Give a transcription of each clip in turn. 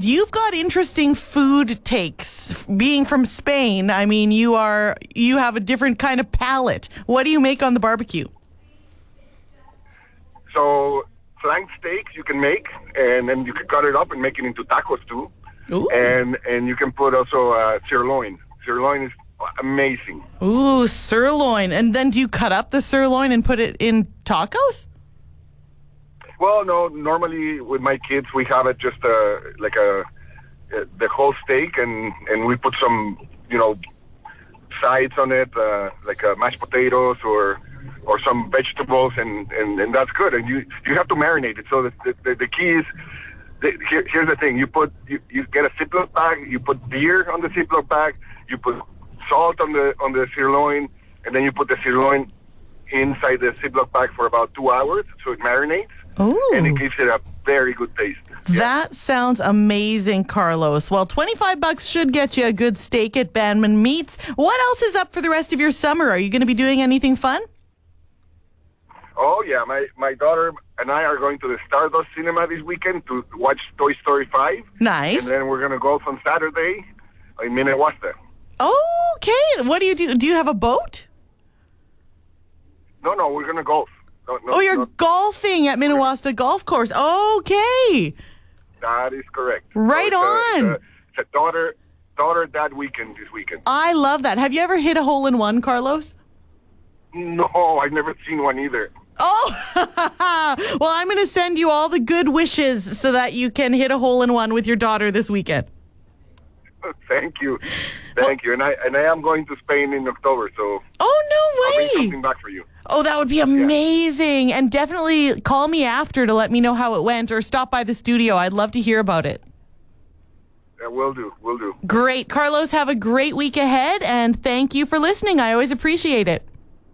you've got interesting food takes. Being from Spain, I mean, you have a different kind of palate. What do you make on the barbecue? So flank steaks you can make, and then you can cut it up and make it into tacos too. Ooh. And you can put also sirloin. Sirloin is amazing. Ooh, sirloin. And then do you cut up the sirloin and put it in tacos? Well, no. Normally with my kids, we have it just the whole steak, and we put some sides on it, like mashed potatoes or some vegetables, and that's good. And you have to marinate it. So the key is. Here's the thing: you get a Ziploc bag, you put beer on the Ziploc bag, you put salt on the sirloin, and then you put the sirloin inside the Ziploc bag for about 2 hours, so it marinates. Ooh. And it gives it a very good taste. That sounds amazing, Carlos. Well, $25 should get you a good steak at Bandman Meats. What else is up for the rest of your summer? Are you going to be doing anything fun? Oh, yeah. My daughter and I are going to the Stardust Cinema this weekend to watch Toy Story 5. Nice. And then we're going to golf on Saturday in Minnewaska. Okay. What do you do? Do you have a boat? No, we're going to golf. No, you're golfing at Minnewaska Golf Course. Okay. That is correct. Right on. It's a daughter-dad weekend this weekend. I love that. Have you ever hit a hole-in-one, Carlos? No, I've never seen one either. Oh, well, I'm going to send you all the good wishes so that you can hit a hole-in-one with your daughter this weekend. Thank you. And I am going to Spain in October, so oh, no I'll way. bring something back for you. Oh, that would be amazing. Yeah. And definitely call me after to let me know how it went, or stop by the studio. I'd love to hear about it. Yeah, will do. Great. Carlos, have a great week ahead, and thank you for listening. I always appreciate it.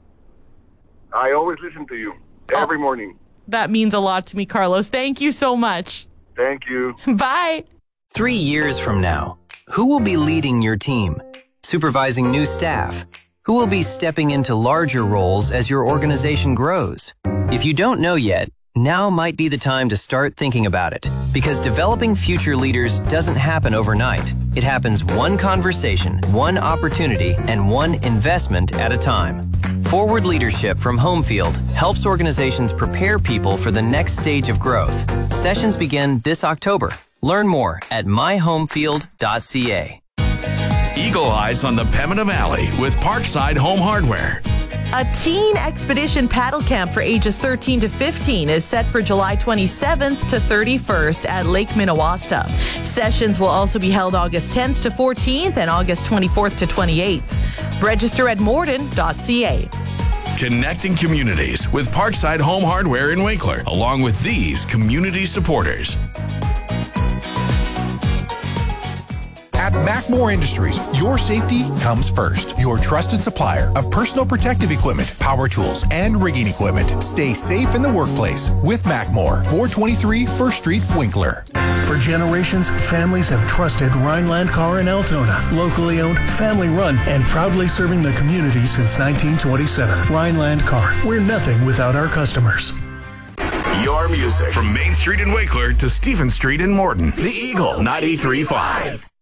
I always listen to you every morning. That means a lot to me, Carlos. Thank you so much. Thank you. Bye. 3 years from now, who will be leading your team, supervising new staff? Who will be stepping into larger roles as your organization grows? If you don't know yet, now might be the time to start thinking about it, because developing future leaders doesn't happen overnight. It happens one conversation, one opportunity, and one investment at a time. Forward Leadership from Homefield helps organizations prepare people for the next stage of growth. Sessions begin this October. Learn more at myhomefield.ca. Eagle Eyes on the Pembina Valley with Parkside Home Hardware. A teen expedition paddle camp for ages 13 to 15 is set for July 27th to 31st at Lake Minnewaska. Sessions will also be held August 10th to 14th and August 24th to 28th. Register at morden.ca. Connecting communities with Parkside Home Hardware in Winkler, along with these community supporters. At Macmore Industries, your safety comes first. Your trusted supplier of personal protective equipment, power tools, and rigging equipment. Stay safe in the workplace with Macmore, 423 First Street, Winkler. For generations, families have trusted Rhineland Car in Altona. Locally owned, family run, and proudly serving the community since 1927. Rhineland Car, we're nothing without our customers. Your music from Main Street in Winkler to Stephen Street in Morton. The Eagle 93.5.